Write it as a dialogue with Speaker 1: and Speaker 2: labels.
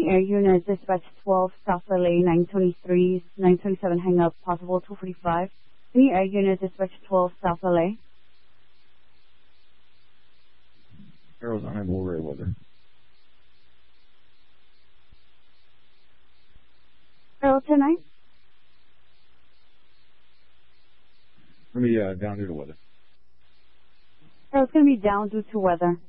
Speaker 1: Air unit, dispatch 12, South LA, 923, 927, hang up, possible 245. Any Air unit, dispatch 12, South LA.
Speaker 2: Arizona Blu-ray weather.
Speaker 1: Arrow tonight.
Speaker 2: Let me down due to weather.
Speaker 1: Arrow's going to be down due to weather.